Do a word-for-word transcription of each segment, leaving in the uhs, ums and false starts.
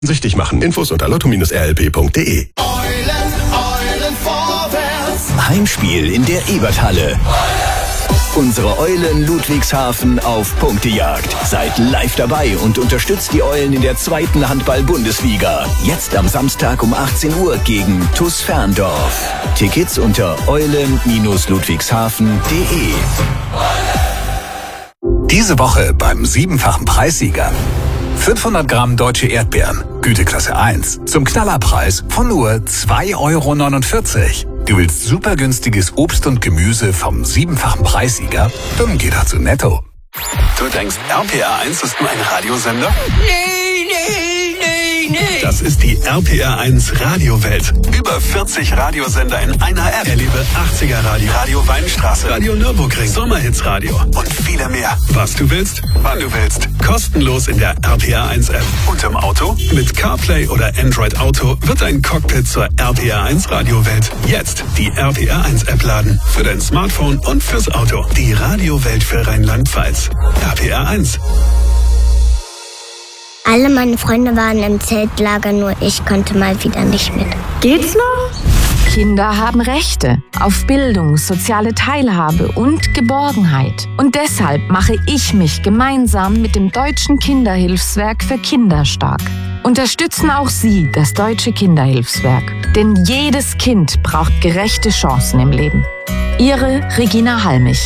Süchtig machen. Infos unter lotto Bindestrich r l p punkt d e. Eulen, Eulen vorwärts. Heimspiel in der Eberthalle. Unsere Eulen Ludwigshafen auf Punktejagd. Seid live dabei und unterstützt die Eulen in der zweiten Handball-Bundesliga. Jetzt am Samstag um achtzehn Uhr gegen T U S Ferndorf. Tickets unter eulen Bindestrich ludwigshafen punkt d e. Diese Woche beim siebenfachen Preissieger. fünfhundert Gramm deutsche Erdbeeren, Güteklasse eins, zum Knallerpreis von nur zwei Euro neunundvierzig. Du willst super günstiges Obst und Gemüse vom siebenfachen Preissieger? Dann geh doch zu Netto. Du denkst, R P R eins ist nur ein Radiosender? Nee, nee, nee, nee. Das ist die R P R eins Radiowelt. Über vierzig Radiosender in einer App. Erlebe achtziger Radio, Radio Weinstraße, Radio Nürburgring, Sommerhitsradio und viele mehr. Was du willst, wann du willst. Kostenlos in der R P R eins App. Und im Auto? Mit CarPlay oder Android Auto wird dein Cockpit zur R P R eins Radiowelt. Jetzt die R P R eins App laden. Für dein Smartphone und fürs Auto. Die Radiowelt für Rheinland-Pfalz. R P R eins. Alle meine Freunde waren im Zeltlager, nur ich konnte mal wieder nicht mit. Geht's noch? Kinder haben Rechte auf Bildung, soziale Teilhabe und Geborgenheit. Und deshalb mache ich mich gemeinsam mit dem Deutschen Kinderhilfswerk für Kinder stark. Unterstützen auch Sie das Deutsche Kinderhilfswerk. Denn jedes Kind braucht gerechte Chancen im Leben. Ihre Regina Halmich.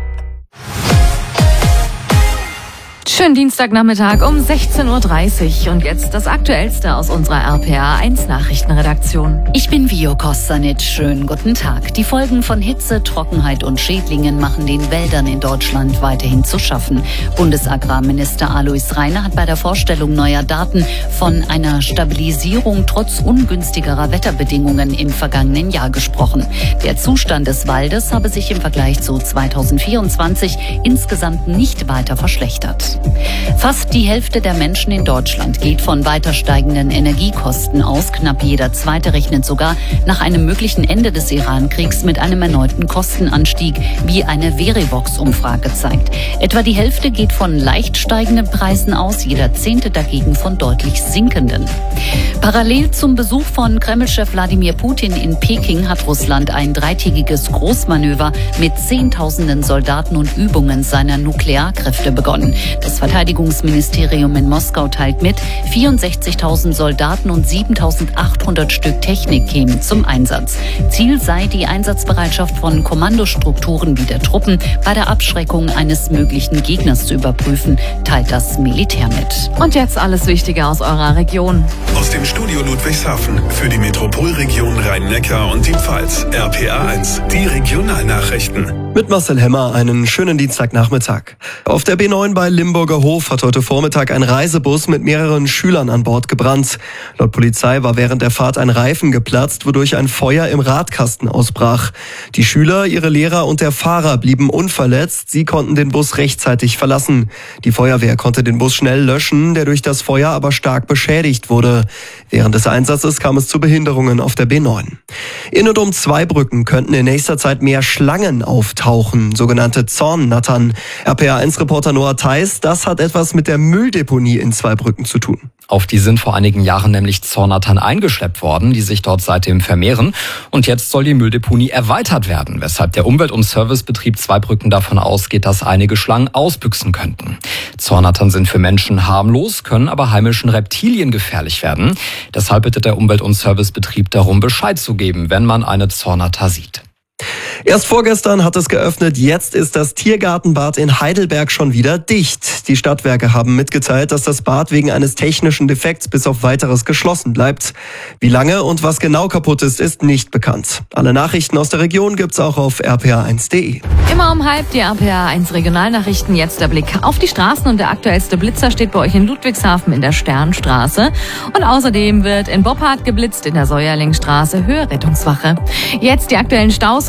Schönen Dienstagnachmittag um sechzehn Uhr dreißig und jetzt das Aktuellste aus unserer R P R eins Nachrichtenredaktion. Ich bin Vio Kostanic. Schönen guten Tag. Die Folgen von Hitze, Trockenheit und Schädlingen machen den Wäldern in Deutschland weiterhin zu schaffen. Bundesagrarminister Alois Rainer hat bei der Vorstellung neuer Daten von einer Stabilisierung trotz ungünstigerer Wetterbedingungen im vergangenen Jahr gesprochen. Der Zustand des Waldes habe sich im Vergleich zu zweitausendvierundzwanzig insgesamt nicht weiter verschlechtert. Fast die Hälfte der Menschen in Deutschland geht von weiter steigenden Energiekosten aus. Knapp jeder Zweite rechnet sogar nach einem möglichen Ende des Iran-Kriegs mit einem erneuten Kostenanstieg, wie eine Verivox-Umfrage zeigt. Etwa die Hälfte geht von leicht steigenden Preisen aus, jeder Zehnte dagegen von deutlich sinkenden. Parallel zum Besuch von Kreml-Chef Wladimir Putin in Peking hat Russland ein dreitägiges Großmanöver mit Zehntausenden Soldaten und Übungen seiner Nuklearkräfte begonnen. Das Verteidigungsministerium in Moskau teilt mit, vierundsechzigtausend Soldaten und siebentausendachthundert Stück Technik kämen zum Einsatz. Ziel sei die Einsatzbereitschaft von Kommandostrukturen wie der Truppen bei der Abschreckung eines möglichen Gegners zu überprüfen, teilt das Militär mit. Und jetzt alles Wichtige aus eurer Region. Aus dem Studio Ludwigshafen für die Metropolregion Rhein-Neckar und die Pfalz. R P R eins, die Regionalnachrichten. Mit Marcel Hemmer einen schönen Dienstagnachmittag. Auf der B neun bei Limburger Hof hat heute Vormittag ein Reisebus mit mehreren Schülern an Bord gebrannt. Laut Polizei war während der Fahrt ein Reifen geplatzt, wodurch ein Feuer im Radkasten ausbrach. Die Schüler, ihre Lehrer und der Fahrer blieben unverletzt. Sie konnten den Bus rechtzeitig verlassen. Die Feuerwehr konnte den Bus schnell löschen, der durch das Feuer aber stark beschädigt wurde. Während des Einsatzes kam es zu Behinderungen auf der B neun. In und um Zweibrücken könnten in nächster Zeit mehr Schlangen auftauchen, sogenannte Zornnattern. R P R eins Reporter Noah Theis, das hat etwas mit der Mülldeponie in Zweibrücken zu tun. Auf die sind vor einigen Jahren nämlich Zornnattern eingeschleppt worden, die sich dort seitdem vermehren. Und jetzt soll die Mülldeponie erweitert werden, weshalb der Umwelt- und Servicebetrieb Zweibrücken davon ausgeht, dass einige Schlangen ausbüchsen könnten. Zornnattern sind für Menschen harmlos, können aber heimischen Reptilien gefährlich werden. Deshalb bittet der Umwelt- und Servicebetrieb darum, Bescheid zu geben, wenn man eine Zornnatter sieht. Erst vorgestern hat es geöffnet, jetzt ist das Tiergartenbad in Heidelberg schon wieder dicht. Die Stadtwerke haben mitgeteilt, dass das Bad wegen eines technischen Defekts bis auf Weiteres geschlossen bleibt. Wie lange und was genau kaputt ist, ist nicht bekannt. Alle Nachrichten aus der Region gibt's auch auf r p r eins punkt d e. Immer um halb die R P R eins Regionalnachrichten, jetzt der Blick auf die Straßen und der aktuellste Blitzer steht bei euch in Ludwigshafen in der Sternstraße. Und außerdem wird in Boppard geblitzt in der Säuerlingstraße, Höhe Rettungswache. Jetzt die aktuellen Staus und Gefahren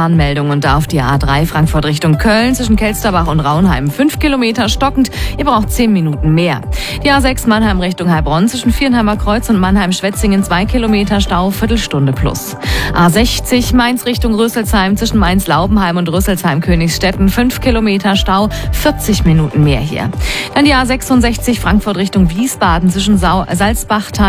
Warnmeldung und da auf die A drei Frankfurt Richtung Köln zwischen Kelsterbach und Raunheim fünf Kilometer stockend. Ihr braucht zehn Minuten mehr. Die A sechs Mannheim Richtung Heilbronn zwischen Vierenheimer Kreuz und Mannheim-Schwetzingen zwei Kilometer Stau, Viertelstunde plus. A sechzig Mainz Richtung Rüsselsheim zwischen Mainz-Laubenheim und Rüsselsheim-Königsstetten fünf Kilometer Stau, vierzig Minuten mehr hier. Dann die A sechsundsechzig Frankfurt Richtung Wiesbaden zwischen Sau- Salzbachtal